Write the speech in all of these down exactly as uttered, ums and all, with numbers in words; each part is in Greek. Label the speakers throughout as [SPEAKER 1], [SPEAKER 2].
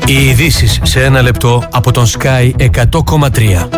[SPEAKER 1] Οι ειδήσεις σε ένα λεπτό από τον Sky εκατό κόμμα τρία.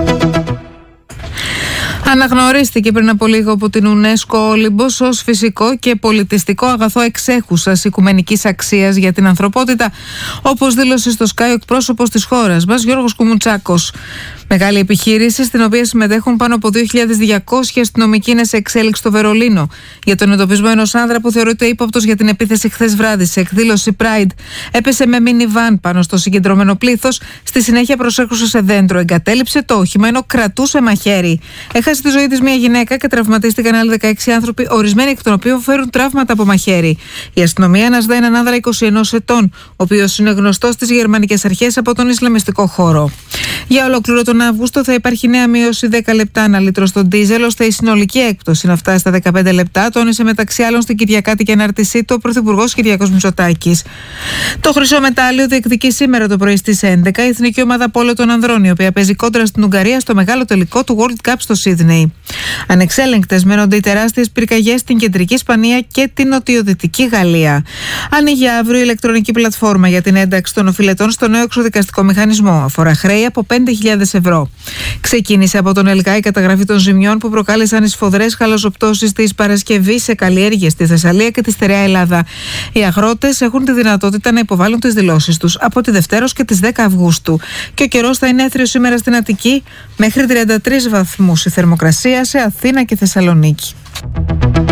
[SPEAKER 2] Αναγνωρίστηκε πριν από λίγο από την UNESCO ο Όλυμπος ως φυσικό και πολιτιστικό αγαθό εξέχουσας οικουμενικής αξίας για την ανθρωπότητα, όπως δήλωσε στο Sky ο εκπρόσωπος της χώρας μας, Γιώργος Κουμουτσάκος. Μεγάλη επιχείρηση, στην οποία συμμετέχουν πάνω από δύο χιλιάδες διακόσιοι αστυνομικοί, είναι σε εξέλιξη στο Βερολίνο για τον εντοπισμό ενός άνδρα που θεωρείται ύποπτος για την επίθεση χθες βράδυ σε εκδήλωση Pride. Έπεσε με μίνιβαν πάνω στο συγκεντρωμένο πλήθος, στη συνέχεια προσέρχωσε σε δέντρο, εγκατέλειψε το όχημα ενώ κρατούσε μαχαίρι. Έχασε τη ζωή της μια γυναίκα και τραυματίστηκαν άλλοι δεκαέξι άνθρωποι, ορισμένοι εκ των οποίων φέρουν τραύματα από μαχαίρι. Η αστυνομία αναζητά έναν άνδρα είκοσι ενός ετών, ο οποίος είναι γνωστός στις γερμανικές αρχές από τον Ισλαμιστικό χώρο. Για ολόκληρο τον Αύγουστο θα υπάρχει νέα μείωση δέκα λεπτά ανά λίτρο στον ντίζελ, ώστε η συνολική έκπτωση να φτάσει στα δεκαπέντε λεπτά, τόνισε μεταξύ άλλων στην Κυριακάτικη ανάρτησή του ο Πρωθυπουργός Κυριάκος Μητσοτάκης. Το χρυσό μετάλλιο διεκδικεί σήμερα το πρωί στις έντεκα η εθνική ομάδα πόλο των ανδρών, η οποία παίζει κόντρα στην Ουγγαρία στο μεγάλο τελικό του World Cup στο Σίδνεϊ. Ανεξέλεγκτες μένονται οι τεράστιες πυρκαγιές στην κεντρική Ισπανία και την νοτιοδυτική Γαλλία. Ανοίγει αύριο η ηλεκτρονική πλατφόρμα για την ένταξη των οφειλετών στο νέο εξοδικαστικό μηχανισμό. Αφορά χρέη από πέντε χιλιάδες ευρώ. Ξεκίνησε από τον ΕΛΚΑ η καταγραφή των ζημιών που προκάλεσαν οι σφοδρές χαλαζοπτώσεις της Παρασκευής σε καλλιέργειες στη Θεσσαλία και τη στερεά Ελλάδα. Οι αγρότες έχουν τη δυνατότητα να υποβάλουν τις δηλώσεις τους από τη Δευτέρα και τις δέκα Αυγούστου. Και ο καιρός θα είναι έθριος σήμερα στην Αττική, μέχρι τριάντα τρεις βαθμούς η θερμοκρασία σε Αθήνα και Θεσσαλονίκη.